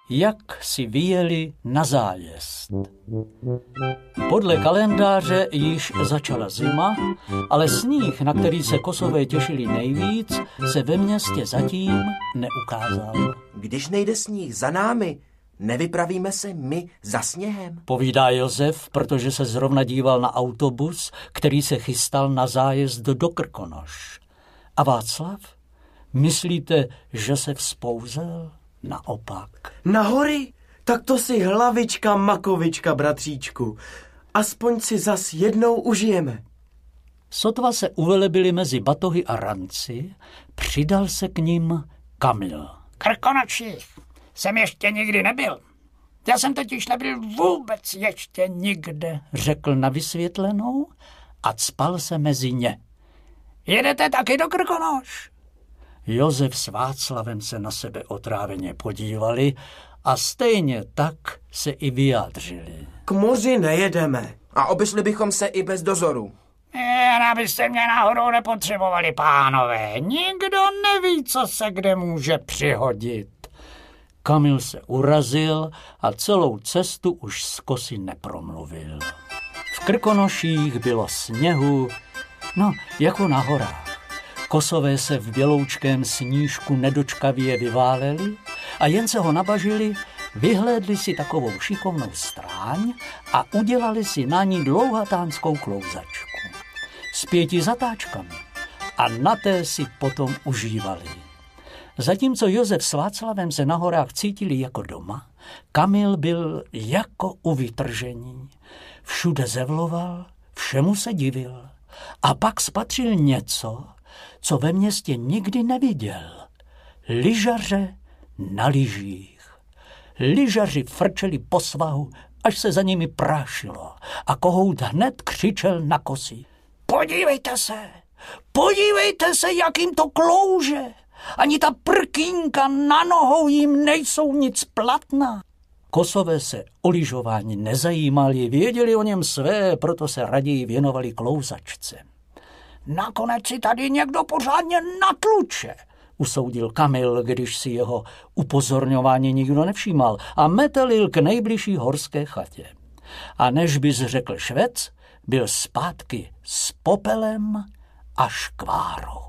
jak si vyjeli na zájezd. Podle kalendáře již začala zima, ale sníh, na který se Kosové těšili nejvíc, se ve městě zatím neukázal. Když nejde sníh za námi, nevypravíme se my za sněhem? Povídá Josef, protože se zrovna díval na autobus, který se chystal na zájezd do Krkonoš. A Václav? Myslíte, že se vzpouzel? Naopak. Na hory? Tak to si hlavička makovička, bratříčku. Aspoň si zas jednou užijeme. Sotva se uvelebili mezi batohy a ranci, přidal se k nim Kamil. Krkonoších jsem ještě nikdy nebyl. Já jsem totiž nebyl vůbec ještě nikde, řekl na vysvětlenou a cpal se mezi ně. Jedete taky do Krkonoš? Josef s Václavem se na sebe otráveně podívali a stejně tak se i vyjádřili. K moři nejedeme. A obešli bychom se i bez dozoru. Jen abyste mě náhodou nepotřebovali, pánové. Nikdo neví, co se kde může přihodit. Kamil se urazil a celou cestu už z Kosy nepromluvil. V Krkonoších bylo sněhu, jako na horách. Kosové se v běloučkém snížku nedočkavě vyváleli a jen se ho nabažili, vyhlédli si takovou šikovnou stráň a udělali si na ní dlouhatánskou klouzačku s 5 zatáčkami a na té si potom užívali. Zatímco Josef s Václavem se na horách cítili jako doma, Kamil byl jako u vytržení. Všude zevloval, všemu se divil a pak spatřil něco, co ve městě nikdy neviděl. Lyžaře na lyžích. Lyžaři frčeli po svahu, až se za nimi prášilo a kohout hned křičel na Kosy. Podívejte se, jak jim to klouže. Ani ta prkínka na nohou jim nejsou nic platná. Kosové se o lyžování nezajímali, věděli o něm své, proto se raději věnovali klouzačce. Nakonec si tady někdo pořádně natluče, usoudil Kamil, když si jeho upozorňování nikdo nevšímal a metelil k nejbližší horské chatě. A než bys řekl švec, byl zpátky s popelem a škvárou.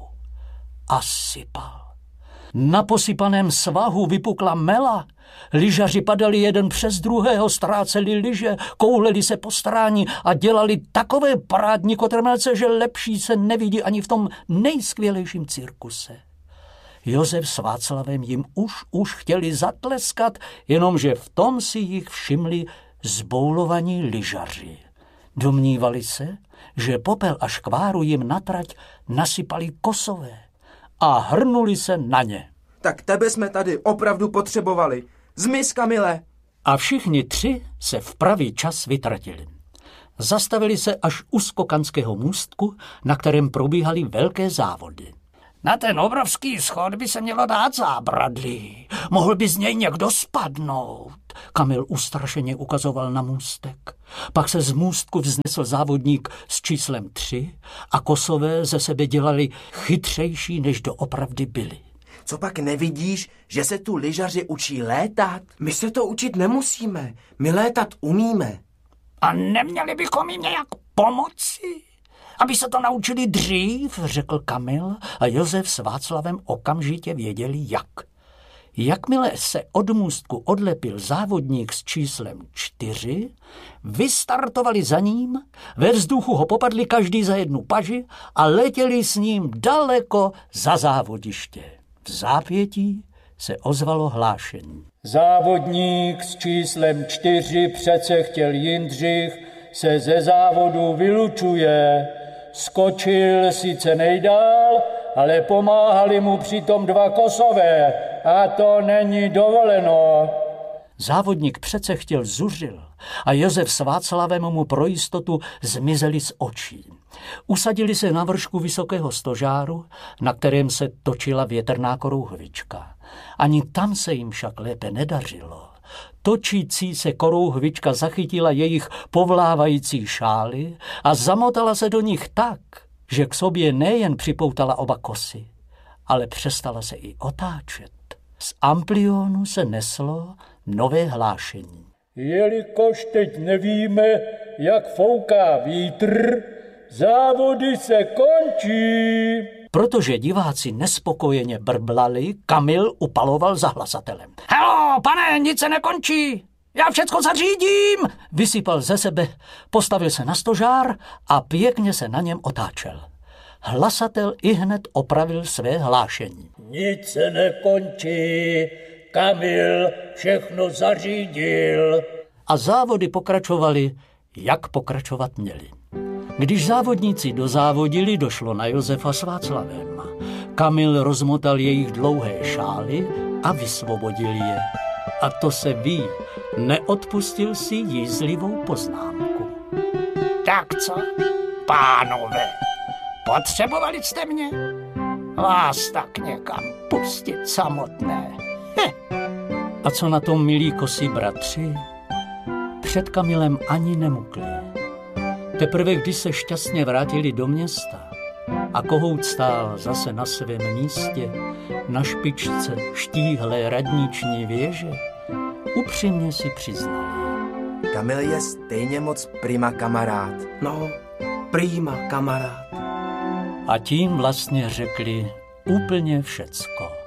A sypal. Na posypaném svahu vypukla mela. Lyžaři padali jeden přes druhého, ztráceli lyže, kouleli se po stráni a dělali takové parádní kotrmelce, že lepší se nevidí ani v tom nejskvělejším cirkuse. Josef s Václavem jim už chtěli zatleskat, jenomže v tom si jich všimli zboulovaní lyžaři. Domnívali se, že popel a škváru jim na trať nasypali Kosové a hrnuli se na ně. Tak tebe jsme tady opravdu potřebovali. Zmiz, Kamile. A všichni 3 se v pravý čas vytratili. Zastavili se až u skokanského můstku, na kterém probíhaly velké závody. Na ten obrovský schod by se mělo dát zábradlí. Mohl by z něj někdo spadnout. Kamil ustrašeně ukazoval na můstek. Pak se z můstku vznesl závodník s číslem 3 a Kosové ze sebe dělali chytřejší, než doopravdy byli. Co pak nevidíš, že se tu lyžaři učí létat? My se to učit nemusíme. My létat umíme. A neměli bychom jim nějak pomoci? Aby se to naučili dřív, řekl Kamil a Josef s Václavem okamžitě věděli jak. Jakmile se od můstku odlepil závodník s číslem 4, vystartovali za ním, ve vzduchu ho popadli každý za jednu paži a letěli s ním daleko za závodiště. V zápětí se ozvalo hlášení. Závodník s číslem 4 přece chtěl Jindřich se ze závodu vylučuje. Skočil sice nejdál, ale pomáhali mu přitom 2 Kosové a to není dovoleno. Závodník přece chtěl zuřil a Josef s Václavem mu pro jistotu zmizeli z očí. Usadili se na vršku vysokého stožáru, na kterém se točila větrná korouhvička. Ani tam se jim však lépe nedařilo. Točící se korouhvička zachytila jejich povlávající šály a zamotala se do nich tak, že k sobě nejen připoutala oba Kosy, ale přestala se i otáčet. Z amplionu se neslo nové hlášení. Jelikož teď nevíme, jak fouká vítr, závody se končí. Protože diváci nespokojeně brblali, Kamil upaloval za hlasatelem. Helo, pane, nic se nekončí. Já všecko zařídím. Vysypal ze sebe, postavil se na stožár a pěkně se na něm otáčel. Hlasatel ihned opravil své hlášení. Nic se nekončí, Kamil všechno zařídil. A závody pokračovaly, jak pokračovat měly. Když závodníci dozávodili, došlo na Josefa s Václavem. Kamil rozmotal jejich dlouhé šály a vysvobodil je. A to se ví, neodpustil si jízlivou poznámku. Tak co, pánové, potřebovali jste mě? Vás tak někam pustit samotné. A co na tom, milí kosí bratři? Před Kamilem ani nemukli. Teprve když se šťastně vrátili do města a kohout stál zase na svém místě, na špičce štíhlé radniční věže, upřímně si přiznali. Kamil je stejně moc prima kamarád. No, prima kamarád. A tím vlastně řekli úplně všecko.